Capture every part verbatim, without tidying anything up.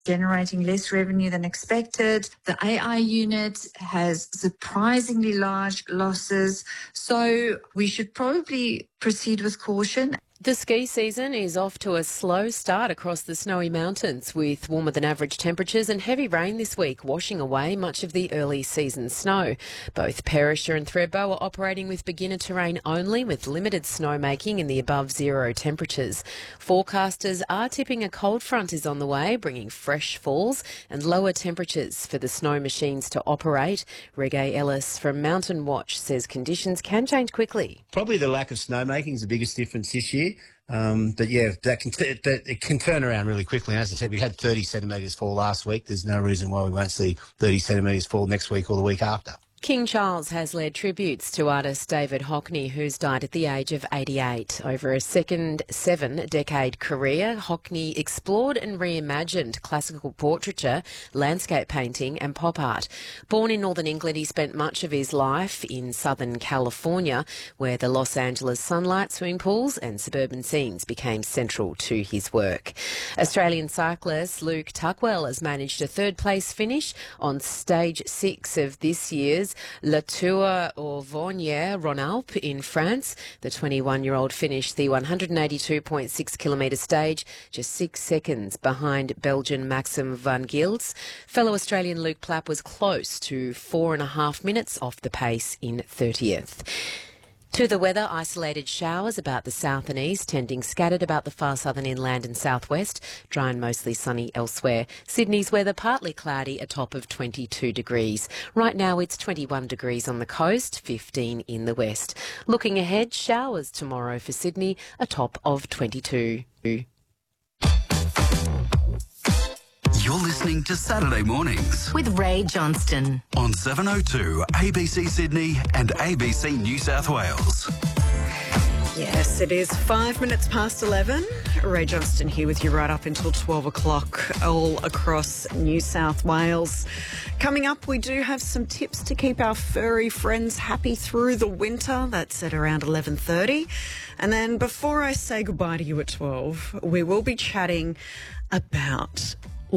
generating less revenue than expected. The A I unit has surprisingly large losses, so we should probably proceed with caution. The ski season is off to a slow start across the snowy mountains, with warmer than average temperatures and heavy rain this week washing away much of the early season snow. Both Perisher and Thredbo are operating with beginner terrain only, with limited snowmaking in the above zero temperatures. Forecasters are tipping a cold front is on the way, bringing fresh falls and lower temperatures for the snow machines to operate. Reggae Ellis from Mountain Watch says conditions can change quickly. Probably the lack of snowmaking is the biggest difference this year. Um, but yeah, that can, t- that it can turn around really quickly. And as I said, we had thirty centimetres fall last week. There's no reason why we won't see thirty centimetres fall next week or the week after. King Charles has led tributes to artist David Hockney, who's died at the age of eighty-eight. Over a second seven-decade career, Hockney explored and reimagined classical portraiture, landscape painting and pop art. Born in northern England, he spent much of his life in southern California, where the Los Angeles sunlight, swimming pools and suburban scenes became central to his work. Australian cyclist Luke Tuckwell has managed a third-place finish on stage six of this year's La Tour Auvergne-Rhône-Alpes in France. The twenty-one-year-old finished the one hundred eighty-two point six kilometre stage just six seconds behind Belgian Maxim van Gils. Fellow Australian Luke Plapp was close to four and a half minutes off the pace in thirtieth. To the weather, isolated showers about the south and east, tending scattered about the far southern inland and southwest, dry and mostly sunny elsewhere. Sydney's weather partly cloudy, a top of twenty-two degrees. Right now it's twenty-one degrees on the coast, fifteen in the west. Looking ahead, showers tomorrow for Sydney, a top of twenty-two. You're listening to Saturday Mornings with Ray Johnston on seven oh two A B C Sydney and A B C New South Wales. Yes, it is five minutes past eleven. Ray Johnston here with you right up until twelve o'clock all across New South Wales. Coming up, we do have some tips to keep our furry friends happy through the winter. That's at around eleven thirty. And then before I say goodbye to you at twelve, we will be chatting about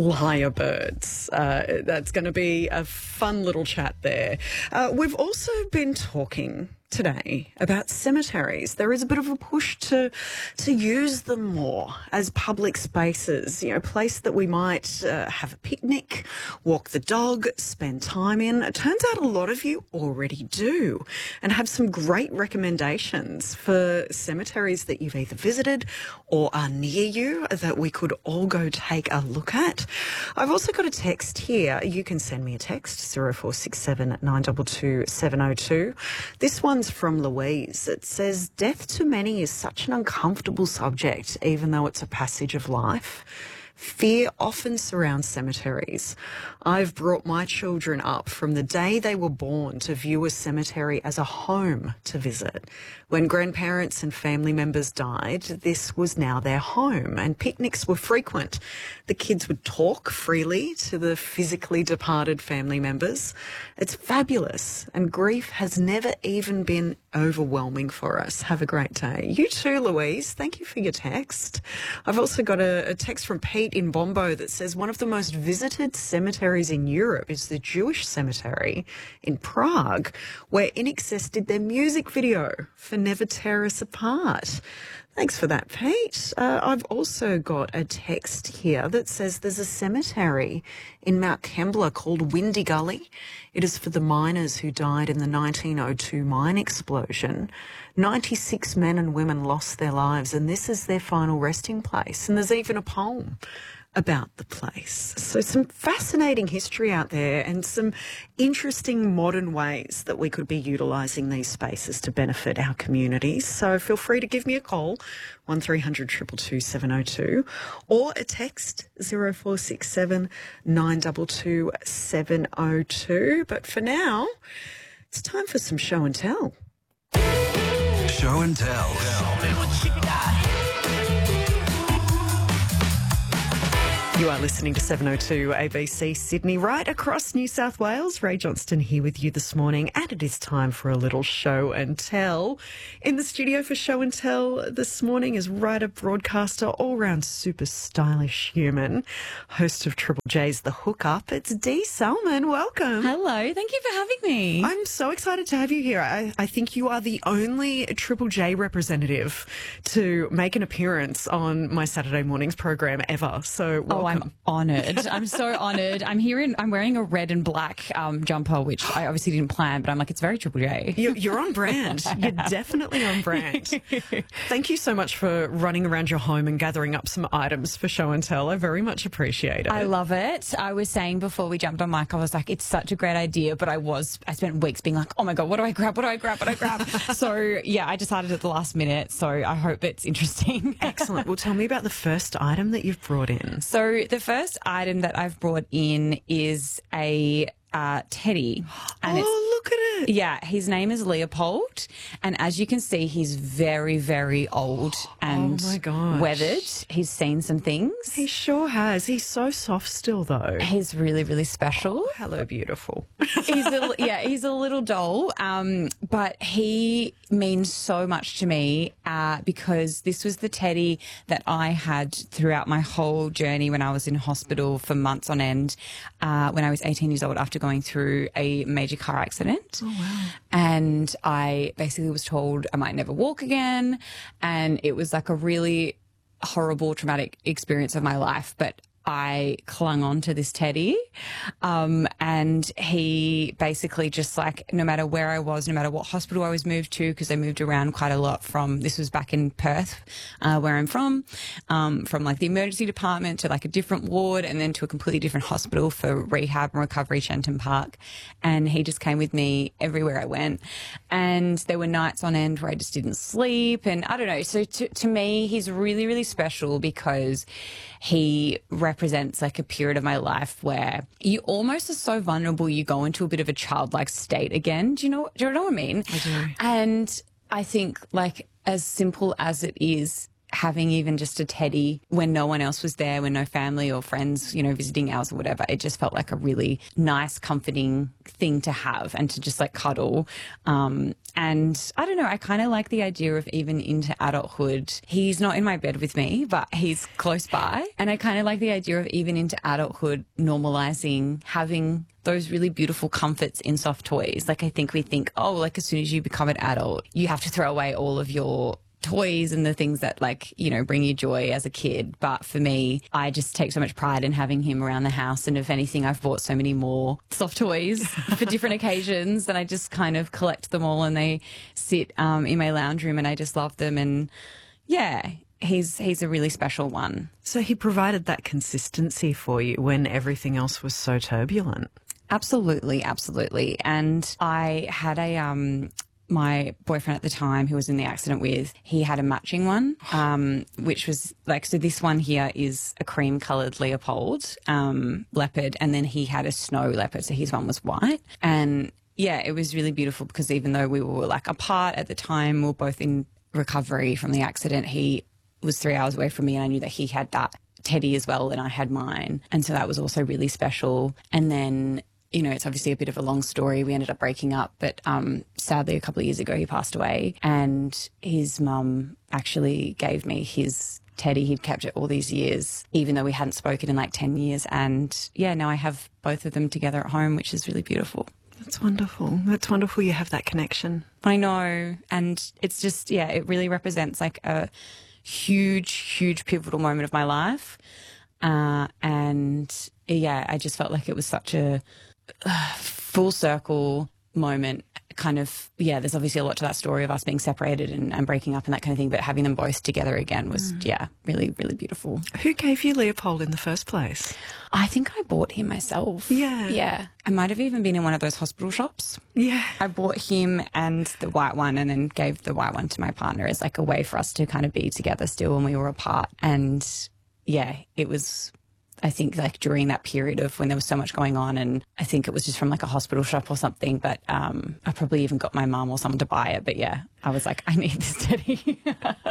lyrebirds. Uh, that's going to be a fun little chat there. Uh, we've also been talking today about cemeteries. There is a bit of a push to to use them more as public spaces, you know, a place that we might uh, have a picnic, walk the dog, spend time in. It turns out a lot of you already do and have some great recommendations for cemeteries that you've either visited or are near you that we could all go take a look at. I've also got a text here. You can send me a text, zero four six seven nine two two seven oh two. This one's from Louise. It says, death to many is such an uncomfortable subject, even though it's a passage of life. Fear often surrounds cemeteries. I've brought my children up from the day they were born to view a cemetery as a home to visit. When grandparents and family members died, this was now their home, and picnics were frequent. The kids would talk freely to the physically departed family members. It's fabulous, and grief has never even been overwhelming for us. Have a great day. You too, Louise. Thank you for your text. I've also got a, a text from Pete in Bombo that says one of the most visited cemeteries in Europe is the Jewish cemetery in Prague, where I N X S did their music video for Never Tear Us Apart. Thanks for that, Pete. Uh, I've also got a text here that says there's a cemetery in Mount Kembla called Windy Gully. It is for the miners who died in the nineteen oh two mine explosion. ninety-six men and women lost their lives, and this is their final resting place. And there's even a poem about the place. So some fascinating history out there and some interesting modern ways that we could be utilising these spaces to benefit our communities. So feel free to give me a call, one three hundred two two two seven oh two, or a text, zero four six seven nine two two seven oh two. But for now, it's time for some show and tell. Show and tell. You are listening to seven oh two A B C Sydney, right across New South Wales. Ray Johnston here with you this morning, and it is time for a little show and tell. In the studio for show and tell this morning is writer, broadcaster, all-round super stylish human, host of Triple J's The Hookup. It's Dee Salmon. Welcome. Hello, thank you for having me. I'm so excited to have you here. I, I think you are the only Triple J representative to make an appearance on my Saturday mornings program ever. So welcome. Oh, I'm honoured. I'm so honoured. I'm here in, I'm wearing a red and black um, jumper, which I obviously didn't plan, but I'm like, it's very Triple J. You're, you're on brand. You're definitely on brand. Thank you so much for running around your home and gathering up some items for show and tell. I very much appreciate it. I love it. I was saying before we jumped on mic, I was like, it's such a great idea, but I was, I spent weeks being like, oh my God, what do I grab? What do I grab? What do I grab? So yeah, I decided at the last minute. So I hope it's interesting. Excellent. Well, tell me about the first item that you've brought in. So the first item that I've brought in is a uh, teddy. And oh, it's, look at it. Yeah, his name is Leopold. And as you can see, he's very, very old and oh my gosh. weathered. He's seen some things. He sure has. He's so soft still, though. He's really, really special. Oh, hello, beautiful. He's a, yeah, he's a little doll, um, but he means so much to me uh, because this was the teddy that I had throughout my whole journey when I was in hospital for months on end uh, when I was eighteen years old after going through a major car accident. Oh, wow. And I basically was told I might never walk again, and it was like a really horrible, traumatic experience of my life, but I clung on to this teddy, um, and he basically just like, no matter where I was, no matter what hospital I was moved to, because I moved around quite a lot from, this was back in Perth, uh, where I'm from, um, from like the emergency department to like a different ward and then to a completely different hospital for rehab and recovery, Shenton Park. And he just came with me everywhere I went. And there were nights on end where I just didn't sleep. And I don't know. So to, to me, he's really, really special because he represents like a period of my life where you almost are so vulnerable, you go into a bit of a childlike state again. Do you know, do you know what I mean? I do. And I think like as simple as it is, having even just a teddy when no one else was there, when no family or friends, you know, visiting ours or whatever, it just felt like a really nice, comforting thing to have and to just like cuddle. Um, and I don't know, I kind of like the idea of even into adulthood. He's not in my bed with me, but he's close by. And I kind of like the idea of even into adulthood, normalizing having those really beautiful comforts in soft toys. Like I think we think, oh, like as soon as you become an adult, you have to throw away all of your toys and the things that like, you know, bring you joy as a kid. But for me, I just take so much pride in having him around the house. And if anything, I've bought so many more soft toys for different occasions, and I just kind of collect them all and they sit um, in my lounge room and I just love them. And yeah, he's he's a really special one. So he provided that consistency for you when everything else was so turbulent. Absolutely, absolutely. And I had a um my boyfriend at the time who was in the accident with, he had a matching one, um, which was like, so this one here is a cream coloured Leopold um, leopard, and then he had a snow leopard, so his one was white. And yeah, it was really beautiful because even though we were like apart at the time, we were both in recovery from the accident, he was three hours away from me and I knew that he had that teddy as well and I had mine. And so that was also really special. And then, you know, it's obviously a bit of a long story. We ended up breaking up, but um, sadly a couple of years ago he passed away, and his mum actually gave me his teddy. He'd kept it all these years, even though we hadn't spoken in like ten years. And yeah, now I have both of them together at home, which is really beautiful. That's wonderful. That's wonderful you have that connection. I know. And it's just, yeah, it really represents like a huge, huge pivotal moment of my life. Uh, and yeah, I just felt like it was such a uh, full circle moment. Kind of, yeah, there's obviously a lot to that story of us being separated and, and breaking up and that kind of thing, but having them both together again was, mm. yeah, really, really beautiful. Who gave you Leopold in the first place? I think I bought him myself. Yeah. Yeah. I might have even been in one of those hospital shops. Yeah. I bought him and the white one and then gave the white one to my partner as like a way for us to kind of be together still when we were apart. And yeah, it was, I think like during that period of when there was so much going on, and I think it was just from like a hospital shop or something, but um, I probably even got my mum or someone to buy it. But yeah, I was like, I need this teddy.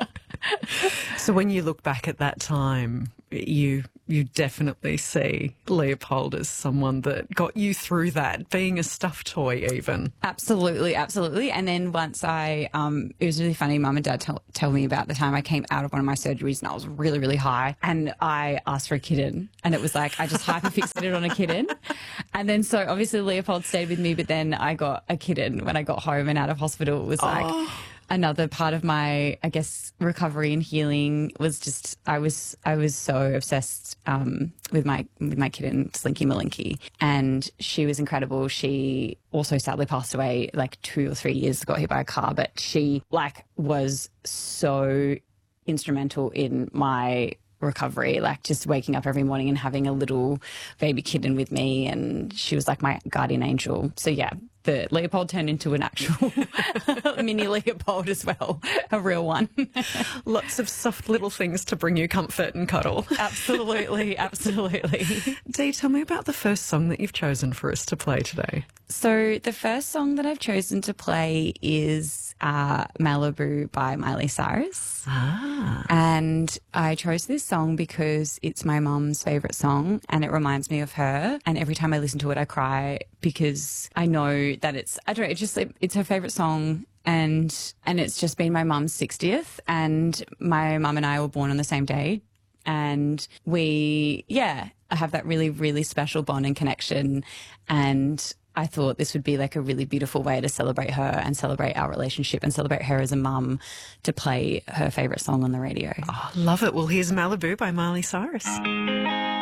So when you look back at that time, you you definitely see Leopold as someone that got you through that, being a stuffed toy even. Absolutely, absolutely. And then once I, um, it was really funny, Mum and Dad tell, tell me about the time I came out of one of my surgeries and I was really, really high and I asked for a kitten and it was like I just hyperfixated on a kitten. And then so obviously Leopold stayed with me, but then I got a kitten when I got home and out of hospital. It was like... Oh. Another part of my, I guess, recovery and healing was just I was I was so obsessed um, with my with my kitten Slinky Malinky, and she was incredible. She also sadly passed away like two or three years ago, hit by a car, but she like was so instrumental in my recovery, like just waking up every morning and having a little baby kitten with me, and she was like my guardian angel. So yeah, the Leopold turned into an actual mini Leopold as well, a real one. Lots of soft little things to bring you comfort and cuddle. Absolutely, absolutely. Dee, tell me about the first song that you've chosen for us to play today. So the first song that I've chosen to play is uh, Malibu by Miley Cyrus. Ah. And I chose this song because it's my mum's favourite song and it reminds me of her. And every time I listen to it, I cry because I know that it's, I don't know, it's just, it's her favourite song. And, and it's just been my mum's sixtieth and my mum and I were born on the same day. And we, yeah, have that really, really special bond and connection. And I thought this would be like a really beautiful way to celebrate her and celebrate our relationship and celebrate her as a mum, to play her favourite song on the radio. Oh, love it. Well, here's Malibu by Miley Cyrus.